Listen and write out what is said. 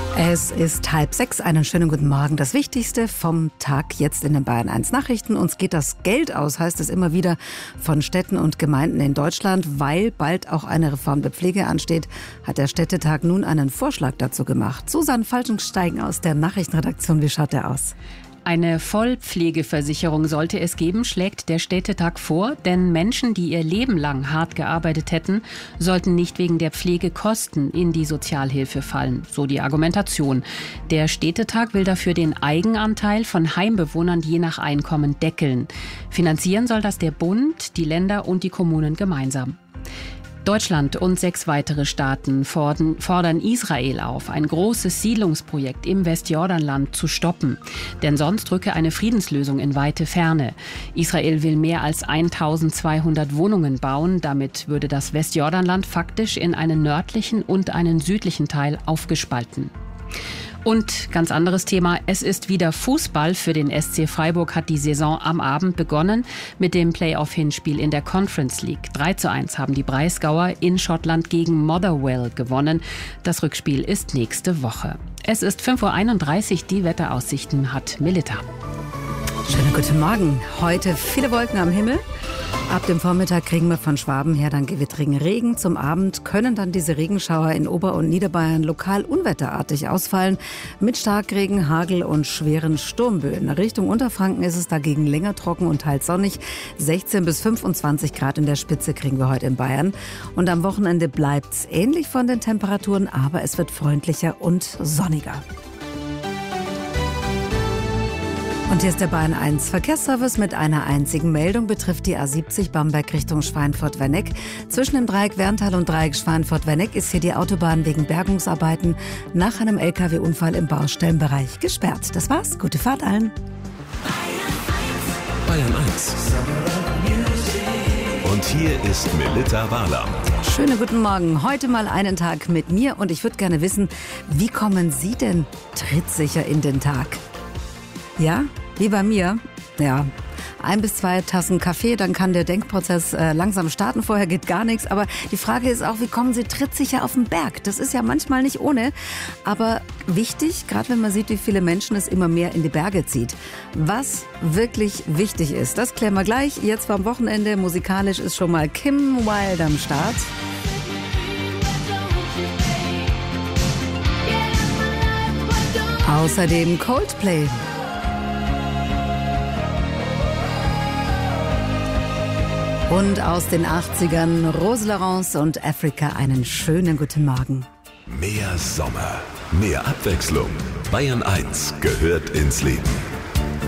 Es ist 5:30, einen schönen guten Morgen. Das Wichtigste vom Tag jetzt in den Bayern 1 Nachrichten. Uns geht das Geld aus, heißt es immer wieder von Städten und Gemeinden in Deutschland. Weil bald auch eine Reform der Pflege ansteht, hat der Städtetag nun einen Vorschlag dazu gemacht. Susanne Falkensteigen aus der Nachrichtenredaktion, wie schaut der aus? Eine Vollpflegeversicherung sollte es geben, schlägt der Städtetag vor, denn Menschen, die ihr Leben lang hart gearbeitet hätten, sollten nicht wegen der Pflegekosten in die Sozialhilfe fallen, so die Argumentation. Der Städtetag will dafür den Eigenanteil von Heimbewohnern je nach Einkommen deckeln. Finanzieren soll das der Bund, die Länder und die Kommunen gemeinsam. Deutschland und 6 weitere Staaten fordern Israel auf, ein großes Siedlungsprojekt im Westjordanland zu stoppen. Denn sonst rücke eine Friedenslösung in weite Ferne. Israel will mehr als 1200 Wohnungen bauen. Damit würde das Westjordanland faktisch in einen nördlichen und einen südlichen Teil aufgespalten. Und ganz anderes Thema, es ist wieder Fußball. Für den SC Freiburg hat die Saison am Abend begonnen mit dem Playoff-Hinspiel in der Conference League. 3:1 haben die Breisgauer in Schottland gegen Motherwell gewonnen. Das Rückspiel ist nächste Woche. Es ist 5:31 Uhr, die Wetteraussichten hat Melita. Schönen guten Morgen. Heute viele Wolken am Himmel. Ab dem Vormittag kriegen wir von Schwaben her dann gewittrigen Regen. Zum Abend können dann diese Regenschauer in Ober- und Niederbayern lokal unwetterartig ausfallen. Mit Starkregen, Hagel und schweren Sturmböen. Richtung Unterfranken ist es dagegen länger trocken und teils sonnig. 16 bis 25 Grad in der Spitze kriegen wir heute in Bayern. Und am Wochenende bleibt's ähnlich von den Temperaturen, aber es wird freundlicher und sonniger. Und hier ist der Bayern 1 Verkehrsservice mit einer einzigen Meldung, betrifft die A70 Bamberg Richtung Schweinfurt-Werneck. Zwischen dem Dreieck Werntal und Dreieck Schweinfurt-Werneck ist hier die Autobahn wegen Bergungsarbeiten nach einem LKW-Unfall im Baustellenbereich gesperrt. Das war's, gute Fahrt allen. Bayern 1. Und hier ist Melita Wahler. Schönen guten Morgen. Heute mal einen Tag mit mir und ich würde gerne wissen, wie kommen Sie denn trittsicher in den Tag? Ja, wie bei mir. Ja, 1 bis 2 Tassen Kaffee, dann kann der Denkprozess langsam starten. Vorher geht gar nichts. Aber die Frage ist auch, wie kommen Sie trittsicher auf den Berg? Das ist ja manchmal nicht ohne. Aber wichtig, gerade wenn man sieht, wie viele Menschen es immer mehr in die Berge zieht. Was wirklich wichtig ist, das klären wir gleich. Jetzt vom Wochenende. Musikalisch ist schon mal Kim Wilde am Start. Außerdem Coldplay. Und aus den 80ern Rose Laurence und Africa, einen schönen guten Morgen. Mehr Sommer, mehr Abwechslung. Bayern 1 gehört ins Leben.